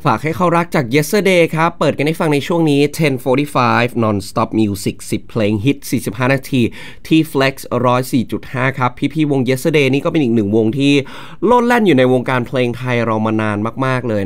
ฝากให้เขารักจาก Yesterday ครับเปิดกันให้ฟังในช่วงนี้ 10:45 Non-stop music 10 เพลงฮิต45 นาทีที่ Flex 104.5 ครับพี่ๆวง Yesterday นี่ก็เป็นอีกหนึ่งวงที่โลดแล่นอยู่ในวงการเพลงไทยเรามานานมากๆเลย